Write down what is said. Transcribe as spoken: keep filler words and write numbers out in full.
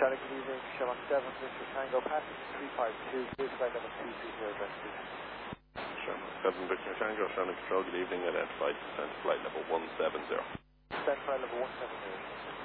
Charlie, good evening. Sherlock seven, Victor Tango, passage three five two, clear flight level two three zero, address please. Sherlock seven, Victor Tango, Shannon Control, good evening, identified, descent flight level one seven zero. Descent flight level one seven zero.